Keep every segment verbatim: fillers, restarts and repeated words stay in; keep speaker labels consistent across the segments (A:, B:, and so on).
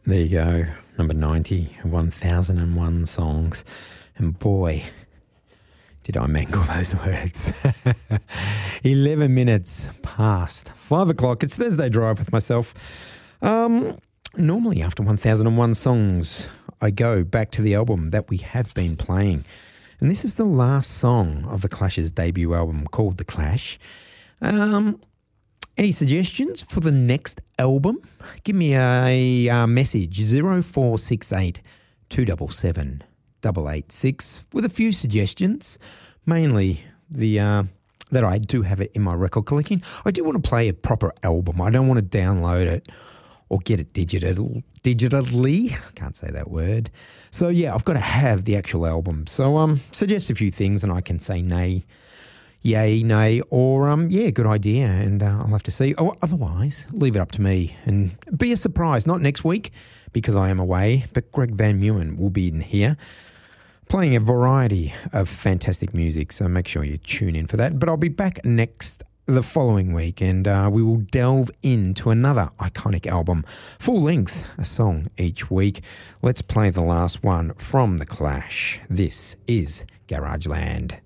A: There you go, number ninety, one thousand one songs. And boy, did I mangle those words. eleven minutes past five o'clock. It's Thursday Drive with myself. Um, normally after one thousand one songs, I go back to the album that we have been playing. And this is the last song of The Clash's debut album called The Clash. Um... Any suggestions for the next album? Give me a, a message, zero four six eight, two seven seven, eight eight six, with a few suggestions, mainly the uh, that I do have it in my record collection. I do want to play a proper album. I don't want to download it or get it digital, digitally. I can't say that word. So, yeah, I've got to have the actual album. So um, suggest a few things and I can say nay. Yay, nay, or, um, yeah, good idea, and uh, I'll have to see. Oh, otherwise, leave it up to me, and be a surprise, not next week, because I am away, but Greg Van Meeuwen will be in here, playing a variety of fantastic music, so make sure you tune in for that. But I'll be back next, the following week, and uh, we will delve into another iconic album, full length, a song each week. Let's play the last one from The Clash. This is Garageland.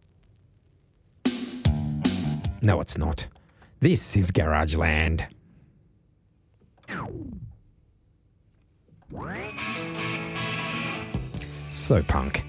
A: No, it's not. This is Garageland. So punk.